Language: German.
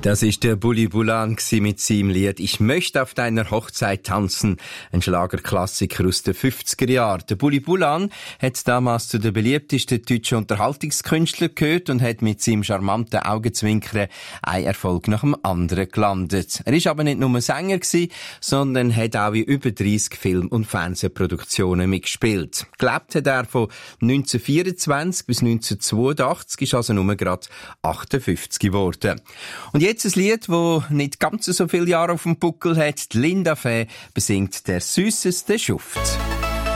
Das ist der Bully Bulan mit seinem Lied «Ich möchte auf deiner Hochzeit tanzen», ein Schlagerklassiker aus den 50er Jahren. Der Bully Bulan hat damals zu den beliebtesten deutschen Unterhaltungskünstlern gehört und hat mit seinem charmanten Augenzwinkern einen Erfolg nach dem anderen gelandet. Er ist aber nicht nur Sänger gewesen, sondern hat auch in über 30 Film- und Fernsehproduktionen mitgespielt. Gelebt hat er von 1924 bis 1982, ist also nur gerade 58 geworden. Und jetzt ein Lied, das nicht ganz so viele Jahre auf dem Buckel hat. Die Linda Fee besingt «Der süßeste Schuft».